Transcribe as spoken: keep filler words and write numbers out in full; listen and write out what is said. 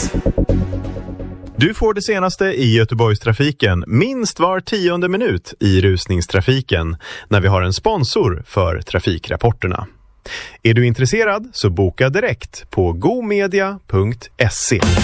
punkt se. Du får det senaste i Göteborgstrafiken minst var tionde minut i rusningstrafiken när vi har en sponsor för trafikrapporterna. Är du intresserad så boka direkt på gomedia punkt se.